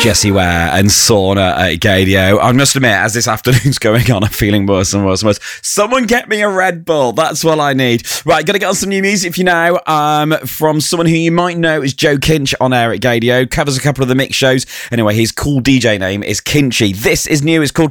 Jessie Ware and Sauna at Gadio. I must admit, as this afternoon's going on, I'm feeling worse and worse and worse. Someone get me a Red Bull. That's what I need. Right, got to get on some new music for you now from someone who you might know as Joe Kinch on air at Gadio. Covers a couple of the mix shows. Anyway, his cool DJ name is Kinchy. This is new. It's called